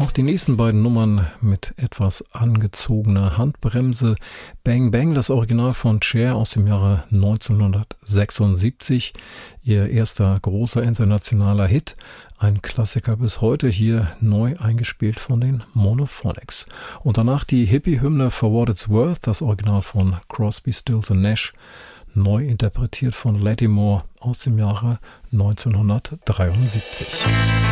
Auch die nächsten beiden Nummern mit etwas angezogener Handbremse. Bang Bang, das Original von Cher aus dem Jahre 1976. Ihr erster großer internationaler Hit. Ein Klassiker bis heute, hier neu eingespielt von den Monophonics. Und danach die Hippie-Hymne For What It's Worth, das Original von Crosby, Stills and Nash. Neu interpretiert von Lattimore aus dem Jahre 1973.